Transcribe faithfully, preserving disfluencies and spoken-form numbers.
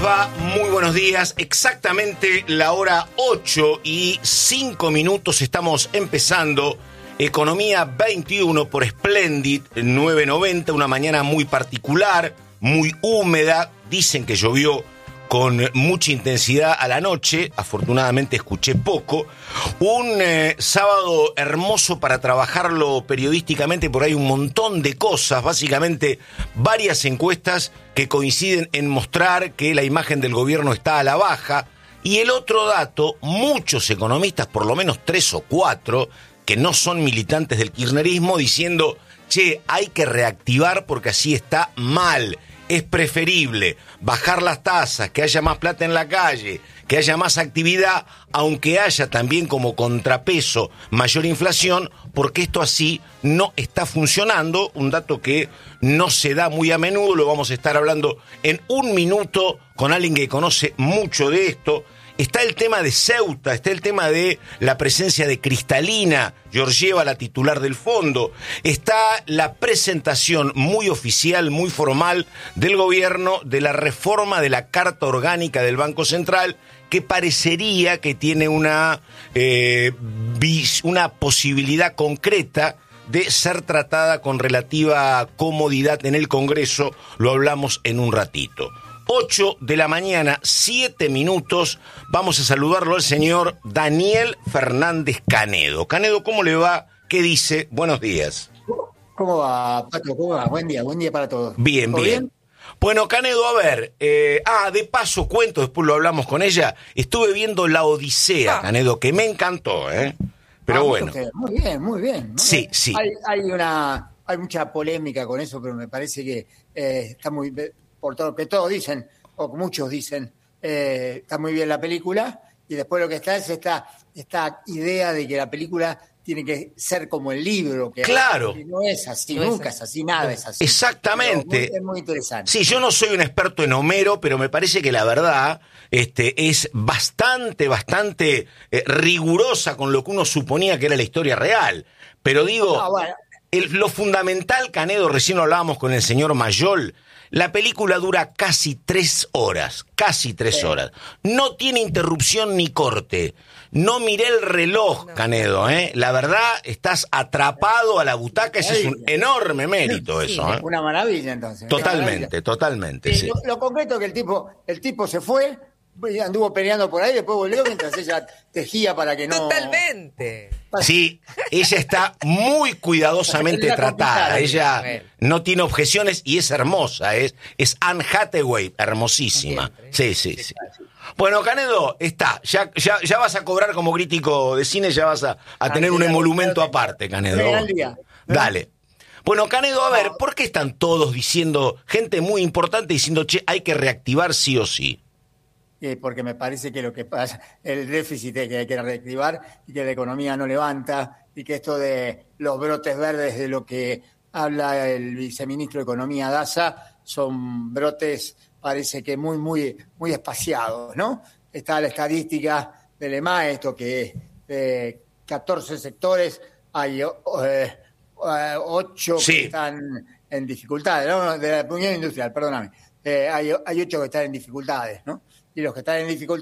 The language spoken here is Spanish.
va? Muy buenos días. Exactamente la hora ocho y cinco minutos estamos empezando Economía veintiuno por Splendid nueve noventa, una mañana muy particular, muy húmeda. Dicen que llovió con mucha intensidad a la noche, afortunadamente escuché poco. Un eh, sábado hermoso para trabajarlo periodísticamente, por ahí un montón de cosas, básicamente varias encuestas que coinciden en mostrar que la imagen del gobierno está a la baja. Y el otro dato, muchos economistas, por lo menos tres o cuatro, que no son militantes del kirchnerismo, diciendo, che, hay que reactivar porque así está mal. Es preferible bajar las tasas, que haya más plata en la calle, que haya más actividad, aunque haya también como contrapeso mayor inflación, porque esto así no está funcionando. Un dato que no se da muy a menudo, lo vamos a estar hablando en un minuto con alguien que conoce mucho de esto. Está el tema de Ceuta, está el tema de la presencia de Cristalina Georgieva, la titular del fondo. Está la presentación muy oficial, muy formal del gobierno de la reforma de la Carta Orgánica del Banco Central, que parecería que tiene una, eh, vis, una posibilidad concreta de ser tratada con relativa comodidad en el Congreso. Lo hablamos en un ratito. ocho de la mañana, siete minutos, vamos a saludarlo al señor Daniel Fernández Canedo. Canedo, ¿cómo le va? ¿Qué dice? Buenos días. ¿Cómo va, Pato? ¿Cómo va? Buen día, buen día para todos. Bien, bien. bien. Bueno, Canedo, a ver, eh, ah, de paso cuento, después lo hablamos con ella, estuve viendo La Odisea, ah. Canedo, que me encantó, ¿eh? Pero ah, bueno. Muy bien, muy bien. ¿no? Sí, sí. Hay, hay, una, hay mucha polémica con eso, pero me parece que eh, está muy... por todo que todos dicen, o muchos dicen, eh, está muy bien la película, y después lo que está es esta, esta idea de que la película tiene que ser como el libro, que, claro. que no es así, no nunca es así. es así, nada es así. Exactamente. Muy, es muy interesante. Sí, yo no soy un experto en Homero, pero me parece que la verdad este, es bastante, bastante eh, rigurosa con lo que uno suponía que era la historia real. Pero digo, no, bueno. el, lo fundamental, Canedo, recién lo hablábamos con el señor Mayol. La película dura casi tres horas, casi tres sí. horas. No tiene interrupción ni corte. No miré el reloj, no. Canedo, ¿eh? La verdad, estás atrapado a la butaca. Ese es un enorme mérito, sí, eso, ¿eh? Una maravilla, entonces. Totalmente, maravilla. totalmente, sí, sí. Lo, lo concreto es que el tipo, el tipo se fue, anduvo peleando por ahí, después volvió mientras ella tejía para que no... Totalmente. Sí, ella está muy cuidadosamente tratada. Ella no tiene objeciones y es hermosa. Es, es Anne Hathaway, hermosísima. Sí, sí, sí. Bueno, Canedo, está. Ya, ya, ya vas a cobrar como crítico de cine, ya vas a, a tener un emolumento aparte, Canedo. Dale. Bueno, Canedo, a ver, ¿por qué están todos diciendo, gente muy importante diciendo, che, hay que reactivar sí o sí? Eh, porque me parece que lo que pasa, el déficit que hay que reactivar y que la economía no levanta y que esto de los brotes verdes de lo que habla el viceministro de Economía Daza son brotes, parece que muy, muy, muy espaciados, ¿no? Está la estadística del E M A, esto que de catorce sectores hay eh, ocho sí. que están en dificultades, ¿no? De la Unión Industrial, perdóname. Eh, hay, hay ocho que están en dificultades, ¿no? Y los que están en dificultad